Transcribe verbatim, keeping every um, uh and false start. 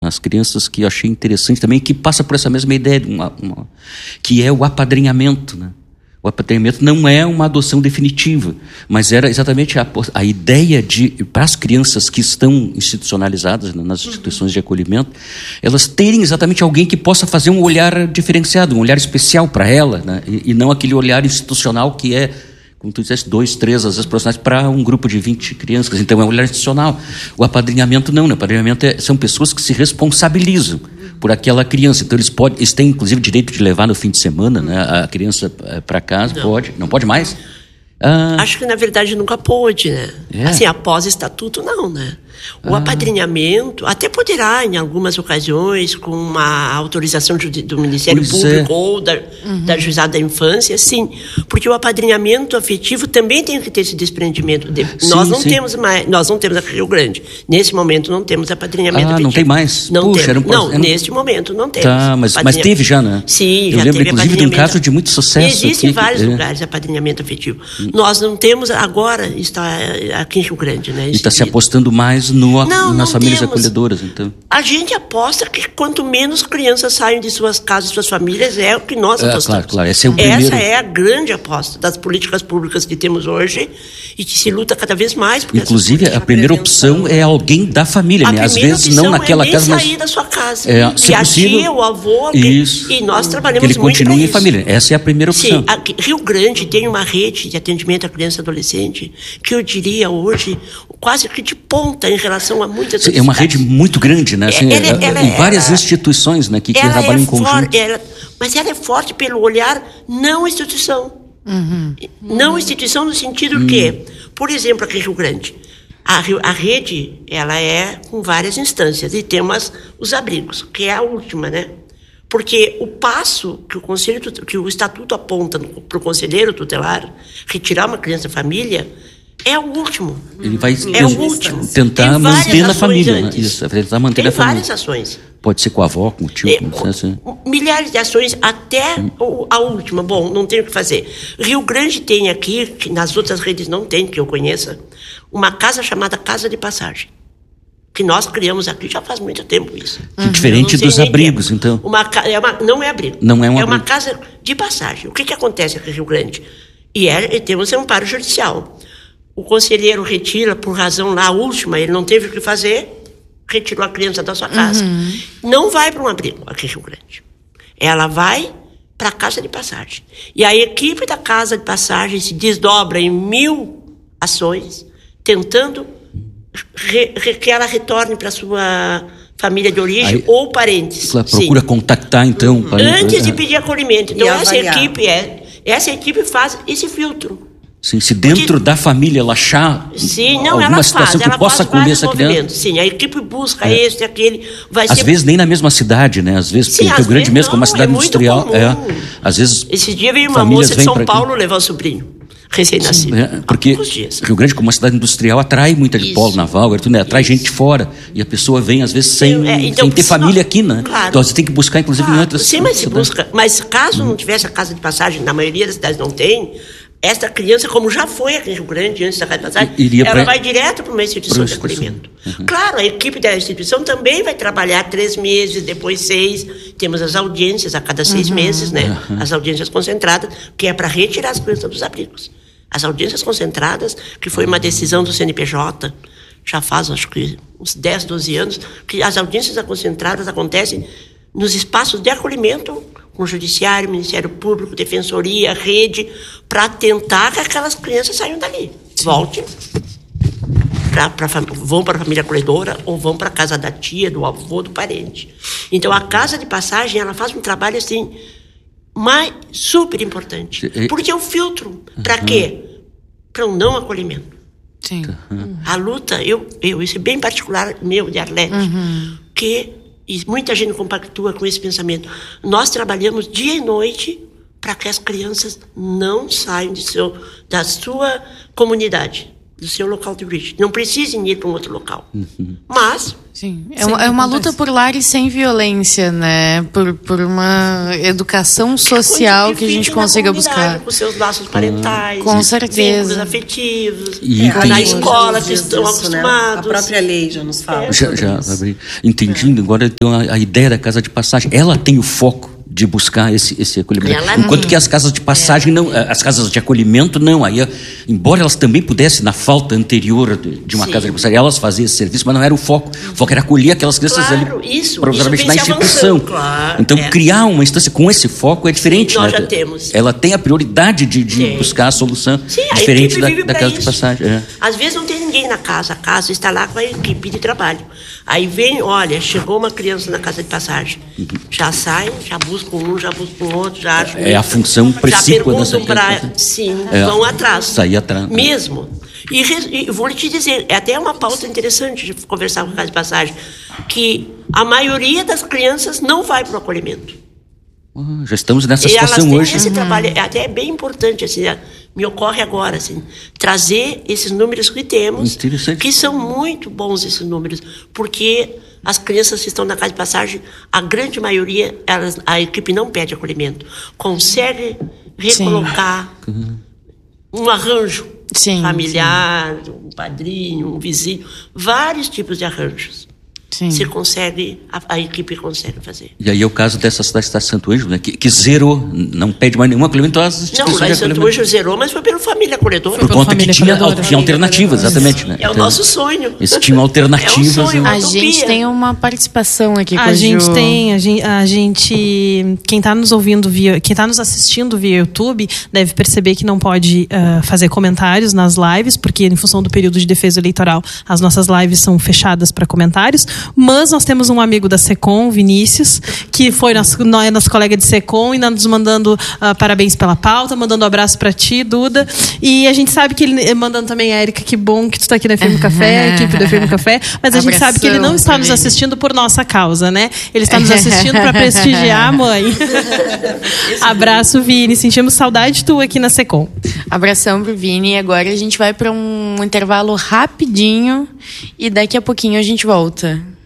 as crianças, que eu achei interessante também, que passa por essa mesma ideia, uma, uma, que é o apadrinhamento, né? O apadrinhamento não é uma adoção definitiva, mas era exatamente a, a ideia de, para as crianças que estão institucionalizadas nas instituições de acolhimento, elas terem exatamente alguém que possa fazer um olhar diferenciado, um olhar especial para ela, né? e, e não aquele olhar institucional que é, como tu disseste, dois, três, às vezes, profissionais para um grupo de vinte crianças. Então é um olhar institucional. O apadrinhamento não, né? O apadrinhamento é, são pessoas que se responsabilizam por aquela criança. Então eles podem, eles têm inclusive direito de levar no fim de semana, né, a criança para casa. Não. Pode, não pode mais? Ah, Acho que na verdade nunca pôde, né? É. Assim, após estatuto não, né? O ah. apadrinhamento até poderá em algumas ocasiões com uma autorização do Ministério pois Público é. ou da, uhum. da Juizada da Infância, sim, porque o apadrinhamento afetivo também tem que ter esse desprendimento. De... Sim, nós não sim. temos mais, nós não temos aqui em Rio Grande. Nesse momento não temos apadrinhamento ah, afetivo. Não tem mais? Não, Puxa, temos. Era um... não, era... neste momento não temos. Tá, mas, mas teve já, né? Sim, Eu já lembro teve inclusive de um caso de muito sucesso. Existem aqui, vários é. lugares de apadrinhamento afetivo. Hum. Nós não temos, agora está aqui em Rio Grande, né? E está se apostando mais no, não, nas não famílias temos. acolhedoras, então. A gente aposta que quanto menos crianças saem de suas casas, de suas famílias, é o que nós é, apostamos. Claro, claro. Esse é o primeiro... Essa é a grande aposta das políticas públicas que temos hoje e que se luta cada vez mais. Inclusive, a primeira opção é alguém da família, né? Às vezes não naquela é casa, mas sair da sua casa. É, se a tia, o avô, isso. E nós trabalhamos que ele muito continue em isso. família. Essa é a primeira opção. Sim, aqui, Rio Grande tem uma rede de atendimento à criança e adolescente que eu diria hoje quase que de ponta em relação a muitas Sim, é uma rede muito grande, né? Assim, ela, ela, ela, em várias ela, instituições, né, que, que trabalham é em conjunto. For, ela, mas ela é forte pelo olhar não instituição. Uhum. Não instituição no sentido uhum. que, por exemplo, aqui em Rio Grande, a, a rede ela é com várias instâncias e tem umas, os abrigos, que é a última, né? Porque o passo que o, conselho, que o estatuto aponta para o conselheiro tutelar retirar uma criança da família é o último. Ele vai é o último. tentar manter na família. Né? Isso, tentar manter Tem na família. várias ações. Pode ser com a avó, com o tio, é, com assim. Milhares de ações até hum. a última. Bom, não tem o que fazer. Rio Grande tem aqui, que nas outras redes não tem, que eu conheça, uma casa chamada Casa de Passagem. Que nós criamos aqui já faz muito tempo isso. Uhum. Diferente dos abrigos, então. Uma, é uma, não é abrigo. Não é um É abrigo. uma casa de passagem. O que, que acontece aqui em Rio Grande? E, é, e temos um amparo judicial. O conselheiro retira, por razão lá, a última, ele não teve o que fazer, retirou a criança da sua casa. Uhum. Não vai para um abrigo aqui em Rio Grande. Ela vai para a casa de passagem. E a equipe da casa de passagem se desdobra em mil ações, tentando re, re, que ela retorne para sua família de origem aí, ou parentes. Ela procura Sim. contactar, então... Uhum. Antes de pedir acolhimento. Então, e essa avaliar. equipe, é, essa equipe faz esse filtro. Sim, se dentro Porque, da família ela achar sim, não, alguma ela situação faz, que ela possa faz acolher essa criança. Sim, a equipe busca é. esse, aquele. Vai às ser... vezes nem na mesma cidade, né? Às vezes, sim, porque o Rio Grande mesmo, como uma cidade é industrial. É, às vezes. Esse dia veio uma moça de São Paulo levar o sobrinho, recém-nascido. É, porque Rio Grande, como uma cidade industrial, atrai muita de polo naval, né? Atrai Isso. gente de fora. E a pessoa vem, às vezes, sem, é, então, sem ter família não, aqui, né? Claro. Então você tem que buscar, inclusive, claro. em outras sim, mas se cidades. busca. Mas caso hum. não tivesse a casa de passagem, na maioria das cidades não tem. Esta criança, como já foi aqui em Rio Grande, antes da casa de passagem, Iria ela pra... vai direto para uma instituição de acolhimento. Uhum. Claro, a equipe da instituição também vai trabalhar três meses, depois seis. Temos as audiências a cada seis uhum. meses, né? Uhum. As audiências concentradas, que é para retirar as crianças dos abrigos. As audiências concentradas, que foi uma decisão do C N P J, já faz, acho que, uns dez, doze anos, que as audiências concentradas acontecem nos espaços de acolhimento, com o Judiciário, Ministério Público, Defensoria, Rede, para tentar que aquelas crianças saiam dali. Voltem, pra, pra, vão para a família acolhedora ou vão para a casa da tia, do avô, do parente. Então, a casa de passagem, ela faz um trabalho, assim, mais, super importante. Porque é um filtro. Uhum. Para quê? Para um não acolhimento. Sim. Uhum. A luta, eu, eu, isso é bem particular meu, de Arlete, uhum. que... E muita gente compactua com esse pensamento. Nós trabalhamos dia e noite para que as crianças não saiam de seu, da sua comunidade. do seu local de origem. Não precisem ir para um outro local. Uhum. Mas... Sim, é uma, é uma luta por lares sem violência, né? Por, por uma educação social que, que a gente consiga buscar. Com seus laços parentais. Com certeza. Vínculos afetivos. E é, na escola que estão isso, acostumados. Né? A própria lei já nos fala. É, já, já entendindo, é. agora eu tenho a, a ideia da casa de passagem. Ela tem o foco de buscar esse, esse acolhimento. Ela Enquanto tem. que as casas de passagem, não, as casas de acolhimento, não. Aí, embora elas também pudessem, na falta anterior de, de uma Sim. casa de passagem, elas faziam esse serviço, mas não era o foco. O foco era acolher aquelas crianças claro, ali, isso, provavelmente isso na instituição. Claro, então, é. criar uma instância com esse foco é diferente. Sim, nós né? já temos. Ela tem a prioridade de, de buscar a solução Sim, diferente a da, da casa isso. de passagem. É. Às vezes não tem ninguém na casa, a casa está lá com a equipe de trabalho. Aí vem, olha, chegou uma criança na casa de passagem. Uhum. Já sai, já busca um, já busca um outro, já acha É um, a função precípua dessa pra, Sim, é, vão atrás. Sair atrás. Mesmo. E, e vou te dizer, é até uma pauta interessante de conversar com a casa de passagem, que a maioria das crianças não vai para o acolhimento. Uh, já estamos nessa e situação elas têm hoje. Esse uhum. trabalho, é até bem importante, assim, me ocorre agora, assim, trazer esses números que temos, que são muito bons esses números, porque as crianças que estão na casa de passagem, a grande maioria, elas, a equipe não pede acolhimento, consegue recolocar uhum. um arranjo sim, familiar, sim. um padrinho, um vizinho, vários tipos de arranjos. Sim. Você consegue, a, a equipe consegue fazer. E aí é o caso dessa cidade de Santo Ângelo, né? que, que zerou, não pede mais nenhum acolhimento às instituições. Não, lá em Santo Ângelo zerou, mas foi pela família acolhedora. Por conta que tinha, tinha alternativas, exatamente. Né? É o então, nosso sonho. Eles tinham alternativas. É um sonho, a gente tem uma participação aqui com a gente Ju. tem, a gente, a gente quem está nos ouvindo via, quem está nos assistindo via YouTube deve perceber que não pode uh, fazer comentários nas lives, porque em função do período de defesa eleitoral as nossas lives são fechadas para comentários, mas nós temos um amigo da SECOM, Vinícius, que foi nosso, nosso colega de SECOM e nos mandando uh, parabéns pela pauta, mandando um abraço para ti, Duda, e a gente sabe que ele, mandando também a Érica, que bom que tu está aqui na F M Café, a equipe da F M Café, mas a gente sabe que ele não está nos assistindo por nossa causa, né? Ele está nos assistindo para prestigiar a mãe. Abraço, Vini, sentimos saudade tua aqui na SECOM. Abração pro Vini, e agora a gente vai para um intervalo rapidinho e daqui a pouquinho a gente volta.